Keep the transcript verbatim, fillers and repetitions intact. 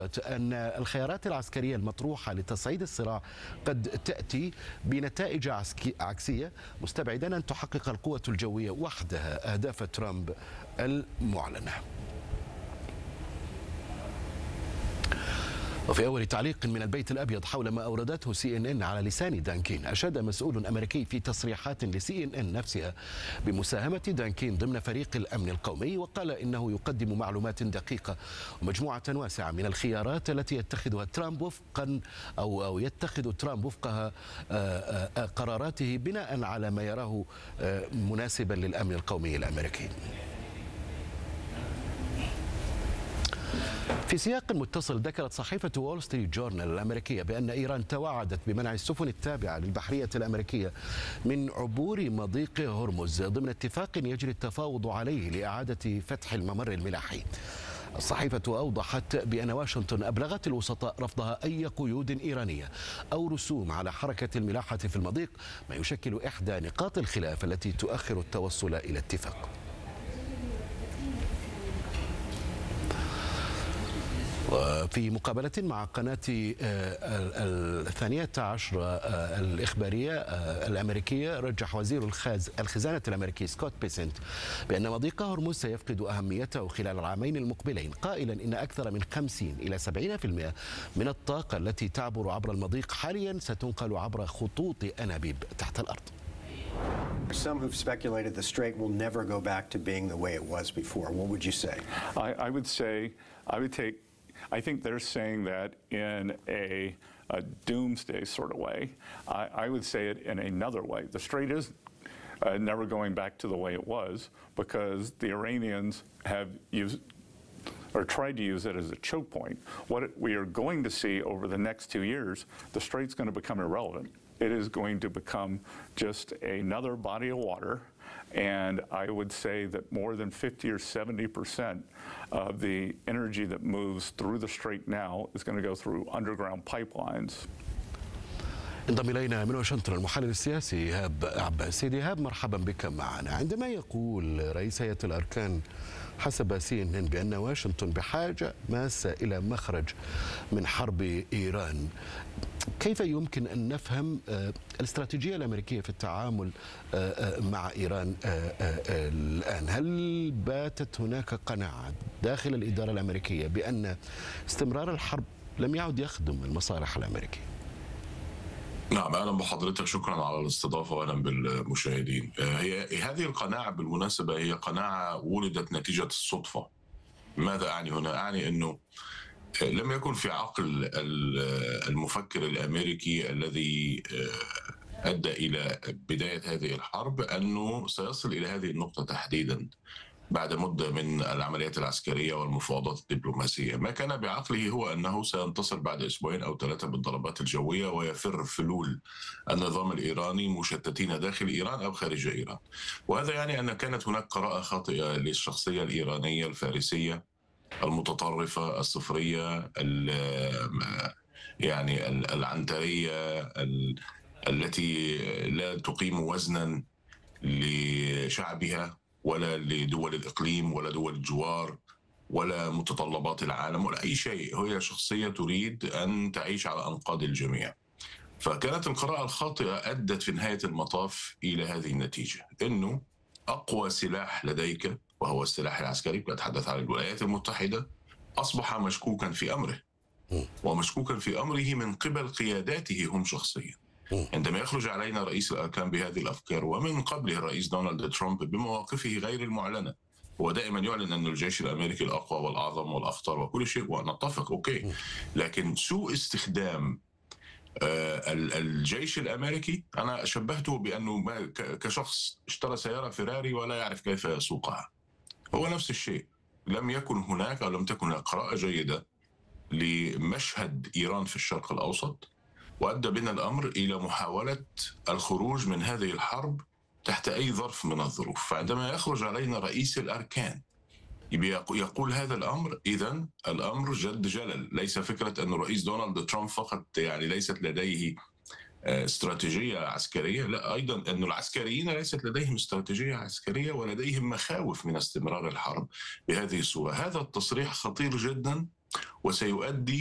أن الخيارات العسكرية المطروحة لتصعيد الصراع قد تأتي بنتائج عكسية، مستبعدا أن تحقق القوة الجوية وحدها أهداف ترامب المعلنة. وفي أول تعليق من البيت الأبيض حول ما أوردته سي إن إن على لسان دان كين، أشاد مسؤول أمريكي في تصريحات لسي إن إن نفسها بمساهمة دان كين ضمن فريق الأمن القومي، وقال إنه يقدم معلومات دقيقة ومجموعة واسعة من الخيارات التي يتخذها ترامب وفقا أو أو يتخذ ترامب وفقها قراراته بناء على ما يراه مناسبا للأمن القومي الأمريكي. في سياق متصل، ذكرت صحيفة وول ستريت جورنال الأمريكية بأن إيران توعدت بمنع السفن التابعة للبحرية الأمريكية من عبور مضيق هرمز ضمن اتفاق يجري التفاوض عليه لإعادة فتح الممر الملاحي. الصحيفة أوضحت بأن واشنطن أبلغت الوسطاء رفضها أي قيود إيرانية أو رسوم على حركة الملاحة في المضيق، ما يشكل إحدى نقاط الخلاف التي تؤخر التوصل إلى اتفاق. وفي مقابلة مع قناة الثانية عشر الإخبارية الأمريكية، رجح وزير الخزانة الأمريكي سكوت بيسنت بأن مضيق هرمز سيفقد أهميته خلال العامين المقبلين، قائلا إن أكثر من خمسين إلى سبعين بالمئة من الطاقة التي تعبر عبر المضيق حاليا ستنقل عبر خطوط أنابيب تحت الأرض. Some who've speculated the strait will never go back to being the way it was before. What would you say? I, I would say, I would take, I think they're saying that in a, a doomsday sort of way. I, I would say it in another way. The strait is uh, never going back to the way it was because the Iranians have used or tried to use it as a choke point. What we are going to see over the next two years, the strait's going to become irrelevant. It is going to become just another body of water, and I would say that more than fifty or seventy percent of the energy that moves through the strait now is going to go through underground pipelines. انضم إلينا من واشنطن المحلل السياسي إيهاب عباسي. إيهاب، مرحبا بك معنا. عندما يقول رئيس هيئة الأركان حسب سي إن إن بأن واشنطن بحاجة ماسة إلى مخرج من حرب إيران، كيف يمكن أن نفهم الاستراتيجية الأمريكية في التعامل مع إيران الآن؟ هل باتت هناك قناعة داخل الإدارة الأمريكية بأن استمرار الحرب لم يعد يخدم المصالح الأمريكية؟ نعم، أهلا بحضرتك، شكرا على الاستضافة وأهلا بالمشاهدين. هي هذه القناعة بالمناسبة هي قناعة ولدت نتيجة الصدفة. ماذا أعني هنا؟ أعني أنه لم يكن في عقل المفكر الأمريكي الذي أدى إلى بداية هذه الحرب أنه سيصل إلى هذه النقطة تحديدا بعد مدة من العمليات العسكرية والمفاوضات الدبلوماسية. ما كان بعقله هو أنه سينتصر بعد أسبوعين أو ثلاثة بالضربات الجوية ويفر فلول النظام الإيراني مشتتين داخل إيران أو خارج إيران. وهذا يعني أن كانت هناك قراءة خاطئة للشخصية الإيرانية الفارسية المتطرفة الصفرية يعني العنترية التي لا تقيم وزنا لشعبها ولا لدول الإقليم ولا دول الجوار ولا متطلبات العالم ولا أي شيء. هي شخصية تريد أن تعيش على أنقاض الجميع. فكانت القراءة الخاطئة أدت في نهاية المطاف إلى هذه النتيجة، أنه أقوى سلاح لديك وهو السلاح العسكري، بتحدث عن الولايات المتحدة، أصبح مشكوكا في أمره، ومشكوكا في أمره من قبل قياداته هم شخصيا. عندما يخرج علينا رئيس الأركان بهذه الأفكار ومن قبله الرئيس دونالد ترامب بمواقفه غير المعلنة، هو دائما يعلن أن الجيش الأمريكي الأقوى والأعظم والأخطر وكل شيء، ونتفق أوكي، لكن سوء استخدام الجيش الأمريكي أنا شبهته بأنه كشخص اشترى سيارة فيراري ولا يعرف كيف يسوقها. هو نفس الشيء. لم يكن هناك أو لم تكن هناك قراءة جيدة لمشهد إيران في الشرق الأوسط، وأدى بنا الأمر إلى محاولة الخروج من هذه الحرب تحت أي ظرف من الظروف. فعندما يخرج علينا رئيس الأركان يقول هذا الأمر، إذن الأمر جد جلل. ليس فكرة أن الرئيس دونالد ترامب فقط يعني ليست لديه استراتيجية عسكرية، لا، أيضا أن العسكريين ليست لديهم استراتيجية عسكرية ولديهم مخاوف من استمرار الحرب بهذه الصورة. هذا التصريح خطير جدا وسيؤدي